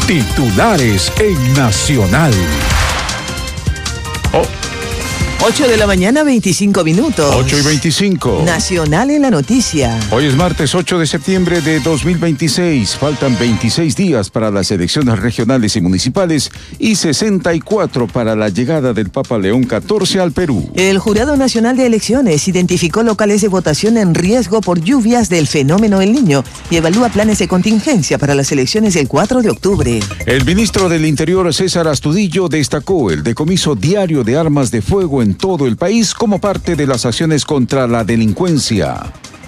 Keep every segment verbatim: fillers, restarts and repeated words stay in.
Titulares en Nacional. Oh. ocho de la mañana, veinticinco minutos. ocho y veinticinco. Nacional en la noticia. Hoy es martes ocho de septiembre de dos mil veintiséis. Faltan veintiséis días para las elecciones regionales y municipales y sesenta y cuatro para la llegada del Papa León catorce al Perú. El Jurado Nacional de Elecciones identificó locales de votación en riesgo por lluvias del fenómeno El Niño y evalúa planes de contingencia para las elecciones del cuatro de octubre. El ministro del Interior, César Astudillo, destacó el decomiso diario de armas de fuego en todo el país como parte de las acciones contra la delincuencia.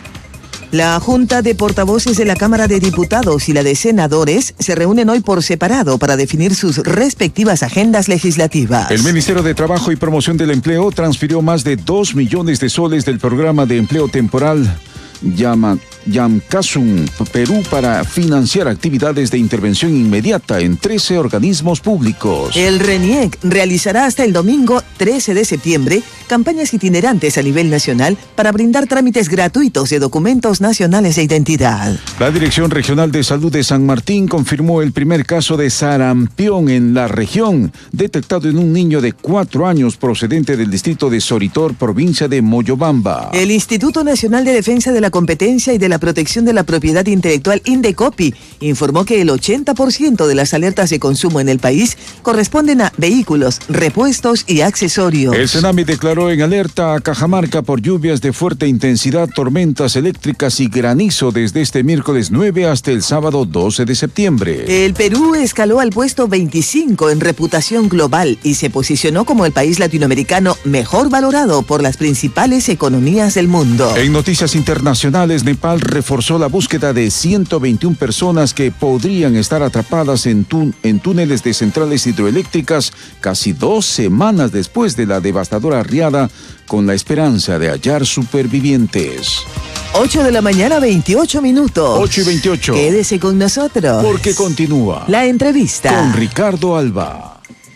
La Junta de Portavoces de la Cámara de Diputados y la de Senadores se reúnen hoy por separado para definir sus respectivas agendas legislativas. El Ministerio de Trabajo y Promoción del Empleo transfirió más de dos millones de soles del programa de empleo temporal Llama, Yamkasun Perú para financiar actividades de intervención inmediata en trece organismos públicos. El RENIEC realizará hasta el domingo trece de septiembre campañas itinerantes a nivel nacional para brindar trámites gratuitos de documentos nacionales de identidad. La Dirección Regional de Salud de San Martín confirmó el primer caso de sarampión en la región, detectado en un niño de cuatro años procedente del distrito de Soritor, provincia de Moyobamba. El Instituto Nacional de Defensa de la Competencia y de la Protección de la Propiedad Intelectual, INDECOPI, informó que el ochenta por ciento de las alertas de consumo en el país corresponden a vehículos, repuestos y accesorios. El Senami declaró en alerta a Cajamarca por lluvias de fuerte intensidad, tormentas eléctricas y granizo desde este miércoles nueve hasta el sábado doce de septiembre. El Perú escaló al puesto veinticinco en reputación global y se posicionó como el país latinoamericano mejor valorado por las principales economías del mundo. En noticias internacionales, Nepal reforzó la búsqueda de ciento veintiuna personas que podrían estar atrapadas en, tún- en túneles de centrales hidroeléctricas casi dos semanas después de la devastadora riada, con la esperanza de hallar supervivientes. ocho de la mañana, veintiocho minutos. ocho y veintiocho. Quédese con nosotros. Porque continúa la entrevista con Ricardo Alba.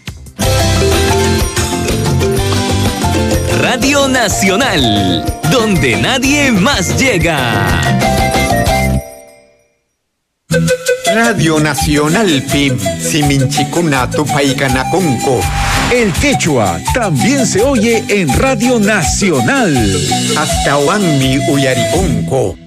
Radio Nacional, donde nadie más llega. Radio Nacional P I M, Siminchikuna Tupaicanaconco. El quechua también se oye en Radio Nacional. Hasta Oanmi Uyariconco.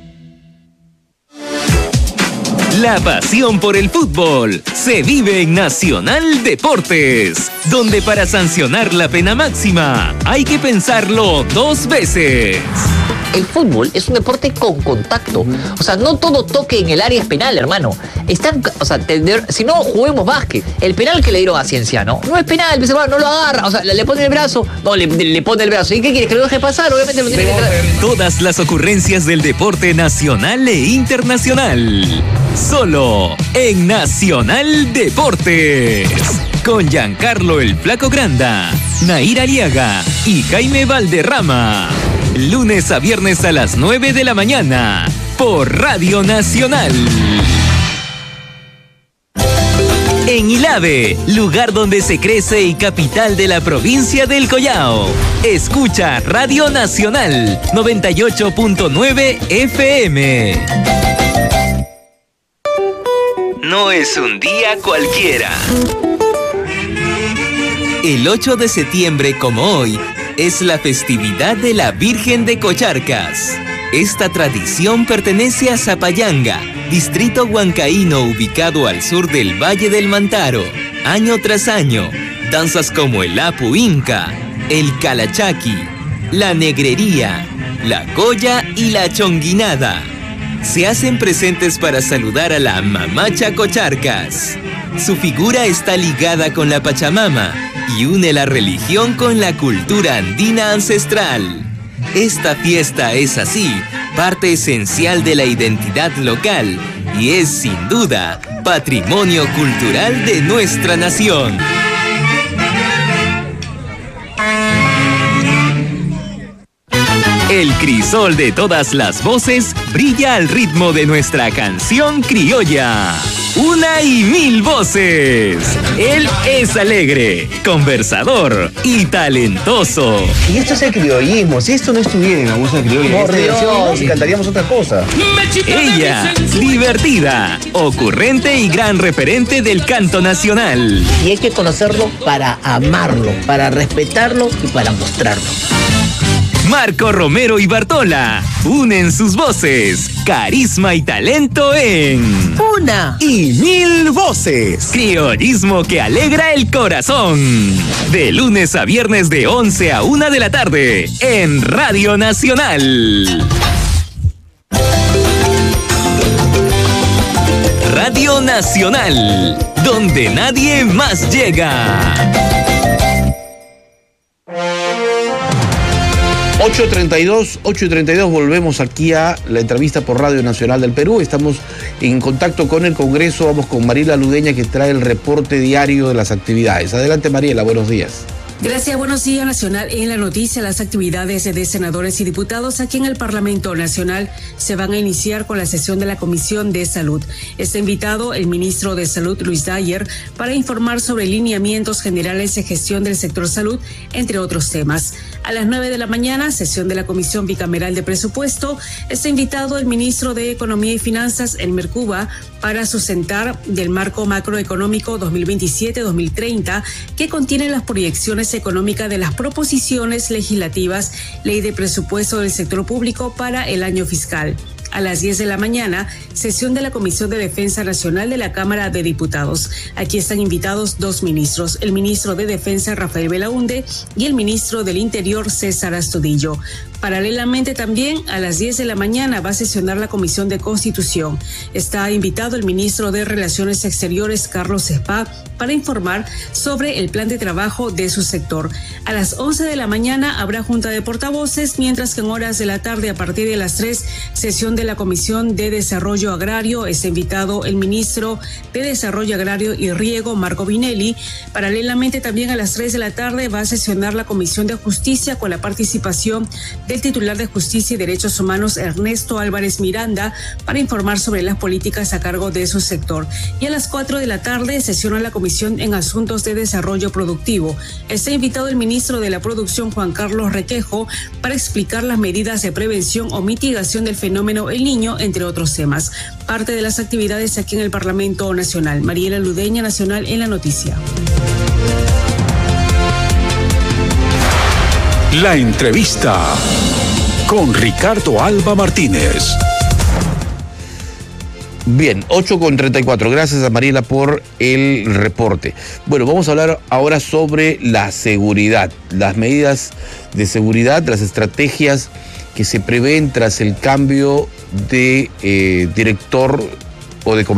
La pasión por el fútbol se vive en Nacional Deportes, donde para sancionar la pena máxima hay que pensarlo dos veces. El fútbol es un deporte con contacto. O sea, no todo toque en el área es penal, hermano. Están, o sea, te, de, si no, juguemos básquet. El penal que le dieron a Cienciano no es penal, hermano, no lo agarra. O sea, le, le pone el brazo, no, le, le pone el brazo. ¿Y qué quieres? ¿Que lo deje pasar? Obviamente lo tiene que traer. Todas las ocurrencias del deporte nacional e internacional. Solo en Nacional Deportes. Con Giancarlo el Flaco Granda, Nair Aliaga y Jaime Valderrama. Lunes a viernes a las nueve de la mañana por Radio Nacional. En Ilave, lugar donde se crece y capital de la provincia del Collao. Escucha Radio Nacional noventa y ocho punto nueve F M. No es un día cualquiera. El ocho de septiembre, como hoy, es la festividad de la Virgen de Cocharcas. Esta tradición pertenece a Zapayanga, distrito huancaíno ubicado al sur del Valle del Mantaro. Año tras año, danzas como el Apu Inca, el Calachaqui, la Negrería, la Goya y la Chonguinada se hacen presentes para saludar a la Mamacha Cocharcas. Su figura está ligada con la Pachamama y une la religión con la cultura andina ancestral. Esta fiesta es así, parte esencial de la identidad local y es sin duda patrimonio cultural de nuestra nación. El crisol de todas las voces brilla al ritmo de nuestra canción criolla. Una y mil voces. Él es alegre, conversador y talentoso. Y esto es el criollismo. Si esto no estuviera en la música criolla, Por Dios. si cantaríamos otra cosa. Ella, divertida, ocurrente y gran referente del canto nacional. Y hay que conocerlo para amarlo, para respetarlo y para mostrarlo. Marco Romero y Bartola unen sus voces, carisma y talento en Una y mil voces. Criollismo que alegra el corazón. De lunes a viernes de once a una de la tarde en Radio Nacional. Radio Nacional, donde nadie más llega. ocho treinta y dos, ocho treinta y dos, volvemos aquí a la entrevista por Radio Nacional del Perú. Estamos en contacto con el Congreso, vamos con Mariela Ludeña que trae el reporte diario de las actividades. Adelante Mariela, buenos días. Gracias, buenos días Nacional. En la noticia, las actividades de senadores y diputados aquí en el Parlamento Nacional se van a iniciar con la sesión de la Comisión de Salud. Está invitado el ministro de Salud, Luis Dyer, para informar sobre lineamientos generales de gestión del sector salud, entre otros temas. A las nueve de la mañana, sesión de la Comisión Bicameral de Presupuesto, está invitado el ministro de Economía y Finanzas, Elmer Cuba, para sustentar del marco macroeconómico dos mil veintisiete a dos mil treinta, que contiene las proyecciones económicas de las proposiciones legislativas, ley de presupuesto del sector público para el año fiscal. A las diez de la mañana, sesión de la Comisión de Defensa Nacional de la Cámara de Diputados. Aquí están invitados dos ministros, el ministro de Defensa, Rafael Belaunde, y el ministro del Interior, César Astudillo. Paralelamente también, a las diez de la mañana va a sesionar la Comisión de Constitución. Está invitado el ministro de Relaciones Exteriores, Carlos Espá, para informar sobre el plan de trabajo de su sector. A las once de la mañana habrá junta de portavoces, mientras que en horas de la tarde, a partir de las tres, sesión de la Comisión de Desarrollo Agrario. Está invitado el ministro de Desarrollo Agrario y Riego, Marco Vinelli. Paralelamente también a las tres de la tarde va a sesionar la Comisión de Justicia con la participación del titular de Justicia y Derechos Humanos, Ernesto Álvarez Miranda, para informar sobre las políticas a cargo de su sector. Y a las cuatro de la tarde sesiona la Comisión en Asuntos de Desarrollo Productivo. Está invitado el ministro de la Producción, Juan Carlos Requejo, para explicar las medidas de prevención o mitigación del fenómeno El Niño, entre otros temas. Parte de las actividades aquí en el Parlamento Nacional. Mariela Ludeña, Nacional en la Noticia. La entrevista con Ricardo Alba Martínez. Bien, ocho con treinta y cuatro. Gracias a Mariela por el reporte. Bueno, vamos a hablar ahora sobre la seguridad, las medidas de seguridad, las estrategias que se prevén tras el cambio de eh, director o de comandante